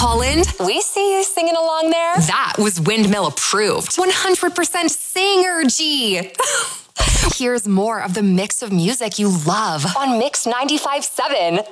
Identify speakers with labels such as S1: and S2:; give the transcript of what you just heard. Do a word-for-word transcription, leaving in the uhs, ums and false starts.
S1: Holland, we see you singing along there. That was Windmill approved. one hundred percent Singer-G. Here's more of the mix of music you love on Mix ninety-five point seven.